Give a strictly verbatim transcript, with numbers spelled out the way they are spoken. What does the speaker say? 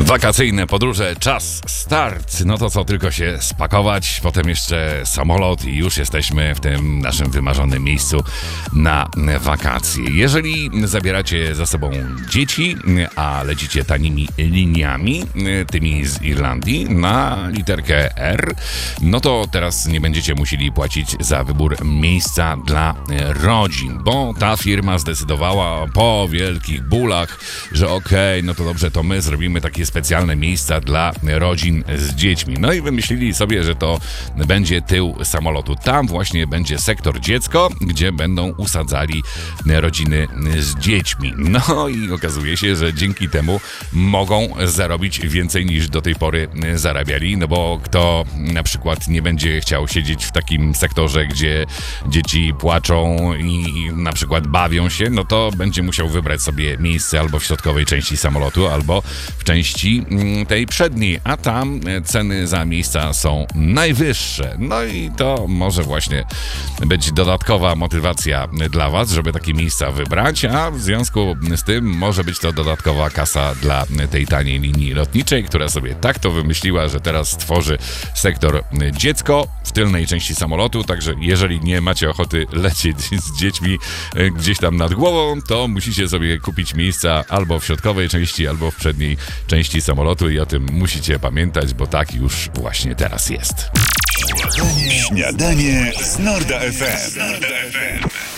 Wakacyjne podróże, czas start. No to co, tylko się spakować, potem jeszcze samolot i już jesteśmy w tym naszym wymarzonym miejscu na wakacje. Jeżeli zabieracie za sobą dzieci, a lecicie tanimi liniami, tymi z Irlandii, na literkę R, no to teraz nie będziecie musieli płacić za wybór miejsca dla rodzin, bo ta firma zdecydowała po wielkich bólach, że okej, okay, no to dobrze, to my zrobimy takie specjalne miejsca dla rodzin z dziećmi. No i wymyślili sobie, że to będzie tył samolotu. Tam właśnie będzie sektor dziecko, gdzie będą usadzali rodziny z dziećmi. No i okazuje się, że dzięki temu mogą zarobić więcej niż do tej pory zarabiali, no bo kto na przykład nie będzie chciał siedzieć w takim sektorze, gdzie dzieci płaczą i na przykład bawią się, no to będzie musiał wybrać sobie miejsce albo w środkowej części samolotu, albo w części tej przedniej, a tam ceny za miejsca są najwyższe. No i to może właśnie być dodatkowa motywacja dla was, żeby takie miejsca wybrać, a w związku z tym może być to dodatkowa kasa dla tej taniej linii lotniczej, która sobie tak to wymyśliła, że teraz tworzy sektor dziecko w tylnej części samolotu, także jeżeli nie macie ochoty lecieć z dziećmi gdzieś tam nad głową, to musicie sobie kupić miejsca albo w środkowej części, albo w przedniej części samolotu i o tym musicie pamiętać, bo tak już właśnie teraz jest. Śniadanie, śniadanie z Norda F M.